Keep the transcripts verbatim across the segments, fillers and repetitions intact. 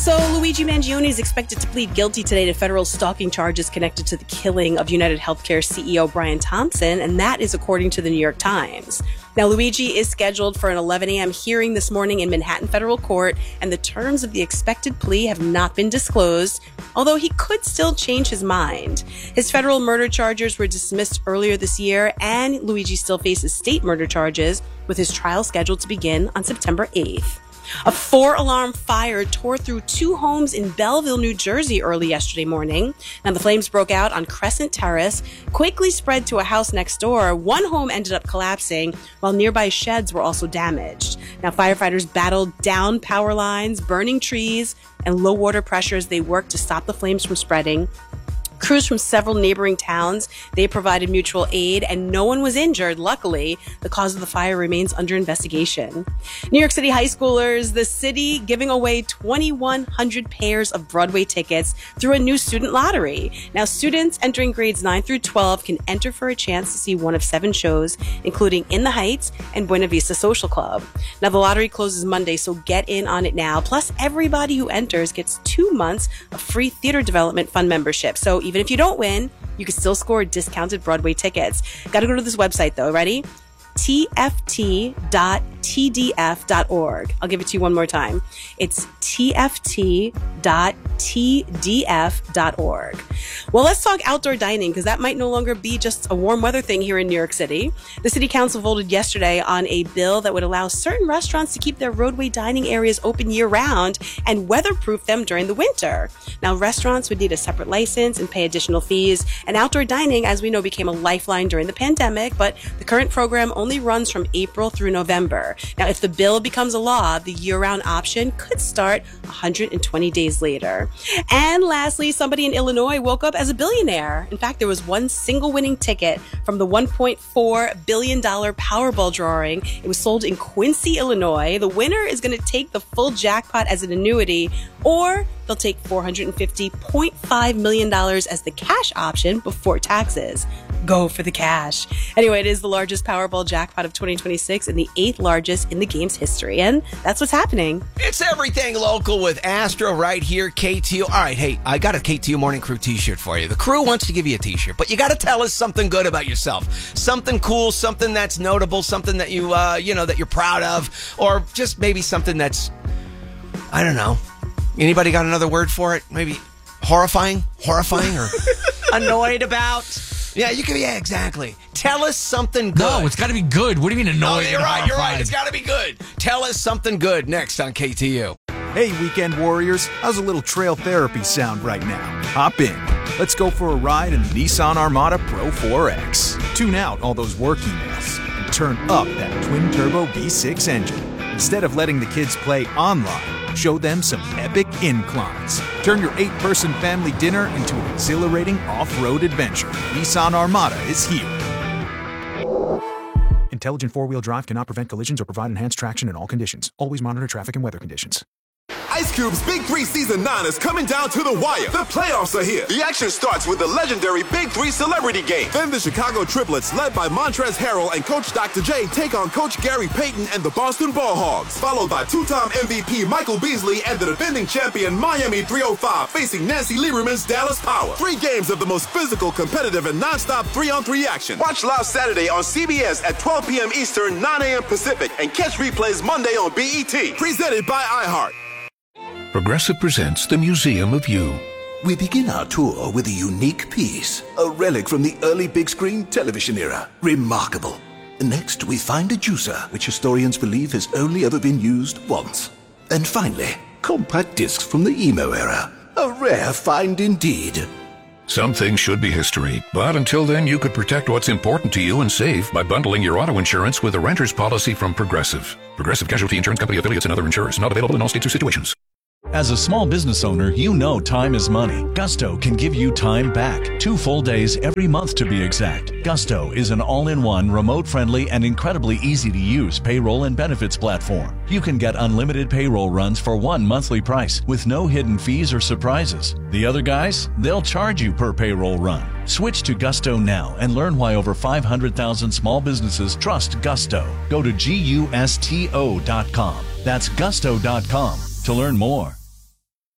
So Luigi Mangione is expected to plead guilty today to federal stalking charges connected to the killing of United Healthcare C E O Brian Thompson, and that is according to the New York Times. Now, Luigi is scheduled for an eleven a.m. hearing this morning in Manhattan Federal Court, and the terms of the expected plea have not been disclosed, although he could still change his mind. His federal murder charges were dismissed earlier this year, and Luigi still faces state murder charges, with his trial scheduled to begin on September eighth. A four-alarm fire tore through two homes in Belleville, New Jersey early yesterday morning. Now, the flames broke out on Crescent Terrace, quickly spread to a house next door. One home ended up collapsing, while nearby sheds were also damaged. Now, firefighters battled down power lines, burning trees, and low water pressure as they worked to stop the flames from spreading. Crews from several neighboring towns, they provided mutual aid, and no one was injured, luckily. The cause of the fire remains under investigation. New York City high schoolers, the city giving away twenty-one hundred pairs of Broadway tickets through a new student lottery. Now, students entering grades nine through twelve can enter for a chance to see one of seven shows, including In the Heights and Buena Vista Social Club. Now, the lottery closes Monday, so get in on it now. Plus, everybody who enters gets two months of free Theater Development Fund membership. So even if you don't win, you can still score discounted Broadway tickets. Got to go to this website, though. Ready? T F T dot T D F dot org. I'll give it to you one more time. It's T F T dot T D F dot org. Well, let's talk outdoor dining, because that might no longer be just a warm weather thing here in New York City. The City Council voted yesterday on a bill that would allow certain restaurants to keep their roadway dining areas open year-round and weatherproof them during the winter. Now, restaurants would need a separate license and pay additional fees, and outdoor dining, as we know, became a lifeline during the pandemic, but the current program only runs from April through November. Now, if the bill becomes a law, the year-round option could start one hundred twenty days later. And lastly, somebody in Illinois woke up as a billionaire. In fact, there was one single winning ticket from the one point four billion dollars Powerball drawing. It was sold in Quincy, Illinois. The winner is going to take the full jackpot as an annuity, or they'll take four hundred fifty point five million dollars as the cash option before taxes. Go for the cash. Anyway, it is the largest Powerball jackpot of twenty twenty-six and the eighth largest in the game's history. And that's what's happening. It's everything local with Astro right here, K T U. All right, hey, I got a K T U Morning Crew t-shirt for you. The crew wants to give you a t-shirt, but you got to tell us something good about yourself. Something cool, something that's notable, something that you, uh, you know, that you're proud of, or just maybe something that's, I don't know. Anybody got another word for it? Maybe horrifying? Horrifying or annoyed about? Yeah, you can. Yeah, exactly. Tell us something good. No, it's got to be good. What do you mean annoyed? No, you're and right. You're horrified? right. It's got to be good. Tell us something good next on K T U. Hey, weekend warriors. How's a little trail therapy sound right now? Hop in. Let's go for a ride in the Nissan Armada Pro four X. Tune out all those work emails and turn up that twin-turbo V six engine. Instead of letting the kids play online, show them some epic inclines. Turn your eight-person family dinner into an exhilarating off-road adventure. Nissan Armada is here. Intelligent four-wheel drive cannot prevent collisions or provide enhanced traction in all conditions. Always monitor traffic and weather conditions. Ice Cube's Big Three Season nine is coming down to the wire. The playoffs are here. The action starts with the legendary Big Three Celebrity Game. Then the Chicago Triplets, led by Montrezl Harrell and Coach Doctor J, take on Coach Gary Payton and the Boston Ball Hogs. Followed by two-time M V P Michael Beasley and the defending champion Miami three oh five facing Nancy Lieberman's Dallas Power. Three games of the most physical, competitive, and non-stop three-on-three action. Watch live Saturday on C B S at twelve p.m. Eastern, nine a.m. Pacific, and catch replays Monday on B E T. Presented by iHeart. Progressive presents the Museum of You. We begin our tour with a unique piece, a relic from the early big screen television era. Remarkable. Next, we find a juicer, which historians believe has only ever been used once. And finally, compact discs from the emo era. A rare find indeed. Some things should be history, but until then you could protect what's important to you and save by bundling your auto insurance with a renter's policy from Progressive. Progressive Casualty Insurance Company affiliates and other insurers. Not available in all states or situations. As a small business owner, you know time is money. Gusto can give you time back. Two full days every month to be exact. Gusto is an all-in-one, remote-friendly, and incredibly easy-to-use payroll and benefits platform. You can get unlimited payroll runs for one monthly price with no hidden fees or surprises. The other guys, they'll charge you per payroll run. Switch to Gusto now and learn why over five hundred thousand small businesses trust Gusto. Go to gusto dot com. That's gusto dot com to learn more.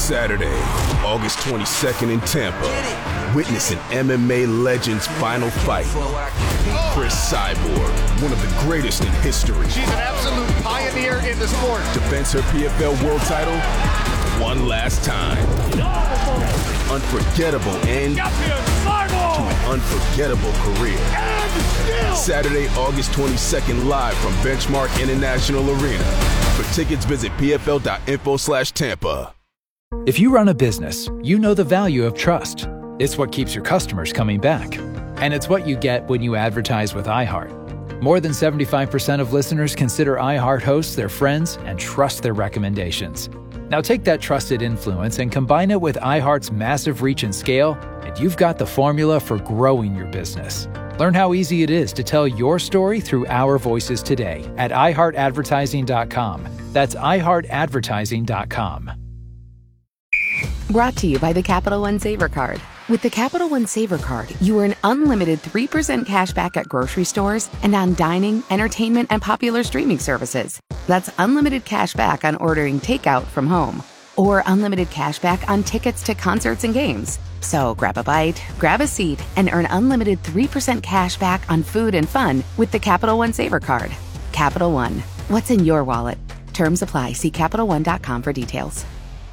Saturday, August twenty-second in Tampa. Witness an M M A legend's final fight. Chris Cyborg, one of the greatest in history. She's an absolute pioneer in the sport. Defends her P F L world title one last time. Unforgettable end to an unforgettable career. Saturday, August twenty-second, live from Benchmark International Arena. For tickets, visit pfl.info slash Tampa. If you run a business, you know the value of trust. It's what keeps your customers coming back. And it's what you get when you advertise with iHeart. More than seventy-five percent of listeners consider iHeart hosts their friends and trust their recommendations. Now take that trusted influence and combine it with iHeart's massive reach and scale, and you've got the formula for growing your business. Learn how easy it is to tell your story through our voices today at i heart advertising dot com. That's i heart advertising dot com. Brought to you by the Capital One Saver Card. With the Capital One Saver Card, you earn unlimited three percent cash back at grocery stores and on dining, entertainment, and popular streaming services. That's unlimited cash back on ordering takeout from home, or unlimited cash back on tickets to concerts and games. So grab a bite, grab a seat, and earn unlimited three percent cash back on food and fun with the Capital One Saver Card. Capital One. What's in your wallet? Terms apply. See Capital One dot com for details.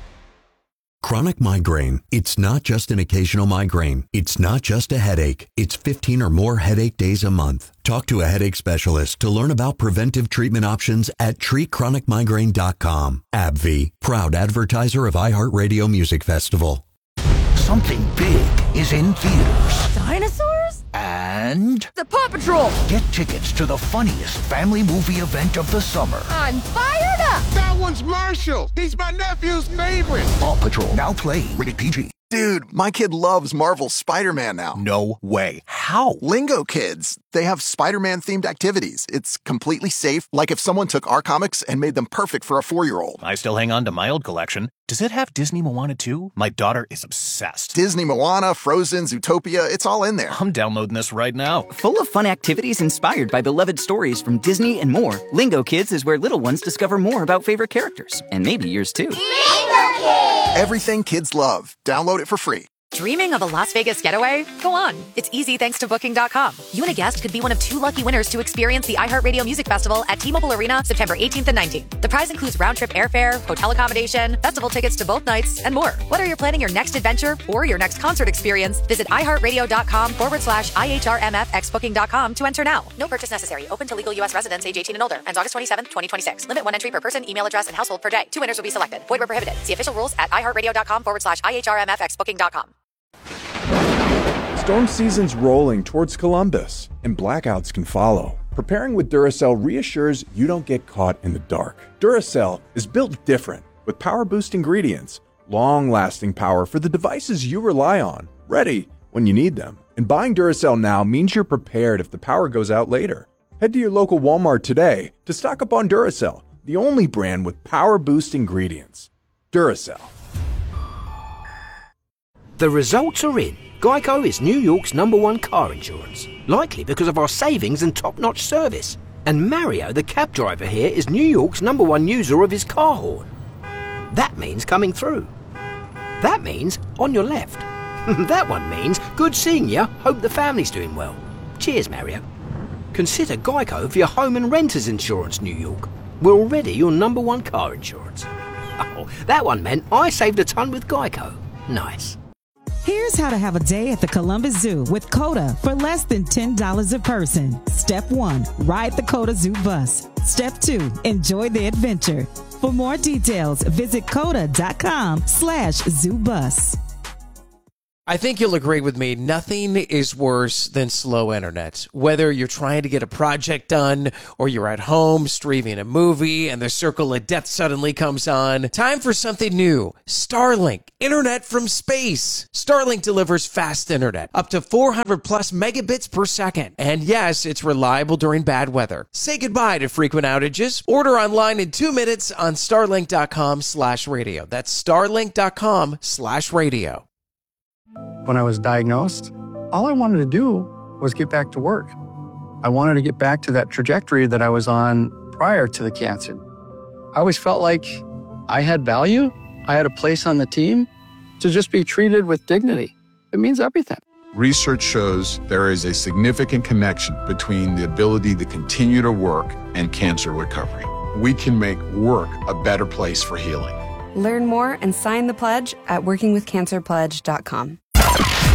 Chronic migraine. It's not just an occasional migraine. It's not just a headache. It's fifteen or more headache days a month. Talk to a headache specialist to learn about preventive treatment options at treat chronic migraine dot com. AbbVie, proud advertiser of iHeartRadio Music Festival. Something big is in theaters. Dinosaurs? And the Paw Patrol! Get tickets to the funniest family movie event of the summer. I'm fired up! That one's Marshall. He's my nephew's favorite. Paw Patrol, now playing, rated P G. Dude, my kid loves Marvel's Spider-Man now. No way. How? Lingo Kids. They have Spider-Man themed activities. It's completely safe, like if someone took our comics and made them perfect for a four-year-old. I still hang on to my old collection. Does it have Disney Moana too? My daughter is obsessed. Disney Moana, Frozen, Zootopia, it's all in there. I'm downloading this right now. Full of fun activities inspired by beloved stories from Disney and more, Lingo Kids is where little ones discover more about favorite characters. And maybe yours too. Lingo Kids! Everything kids love. Download it for free. Dreaming of a Las Vegas getaway? Go on. It's easy thanks to Booking dot com. You and a guest could be one of two lucky winners to experience the iHeartRadio Music Festival at T-Mobile Arena September eighteenth and nineteenth. The prize includes round-trip airfare, hotel accommodation, festival tickets to both nights, and more. Whether you're planning your next adventure or your next concert experience, visit iHeartRadio.com forward slash IHRMFX Booking dot com to enter now. No purchase necessary. Open to legal U S residents age eighteen and older. Ends August twenty-seventh, twenty twenty-six. Limit one entry per person, email address, and household per day. Two winners will be selected. Void where prohibited. See official rules at iHeartRadio.com forward slash IHRMFX Booking dot com. Storm season's rolling towards Columbus, and blackouts can follow. Preparing with Duracell reassures you don't get caught in the dark. Duracell is built different, with power-boost ingredients, long-lasting power for the devices you rely on, ready when you need them. And buying Duracell now means you're prepared if the power goes out later. Head to your local Walmart today to stock up on Duracell, the only brand with power-boost ingredients. Duracell. The results are in. Geico is New York's number one car insurance, likely because of our savings and top-notch service. And Mario, the cab driver here, is New York's number one user of his car horn. That means coming through. That means on your left. That one means good seeing you, hope the family's doing well. Cheers, Mario. Consider Geico for your home and renters insurance, New York. We're already your number one car insurance. Oh, that one meant I saved a ton with Geico. Nice. Here's how to have a day at the Columbus Zoo with COTA for less than ten dollars a person. Step one, ride the COTA Zoo bus. Step two, enjoy the adventure. For more details, visit COTA.com slash zoo bus. I think you'll agree with me, nothing is worse than slow internet. Whether you're trying to get a project done or you're at home streaming a movie and the circle of death suddenly comes on, time for something new. Starlink, internet from space. Starlink delivers fast internet, up to four hundred plus megabits per second. And yes, it's reliable during bad weather. Say goodbye to frequent outages. Order online in two minutes on starlink.com slash radio. That's starlink.com slash radio. When I was diagnosed, all I wanted to do was get back to work. I wanted to get back to that trajectory that I was on prior to the cancer. I always felt like I had value I had a place on the team, to just be treated with dignity. It means everything. Research shows there is a significant connection between the ability to continue to work and cancer recovery. We can make work a better place for healing. Learn more and sign the pledge at working with cancer pledge dot com.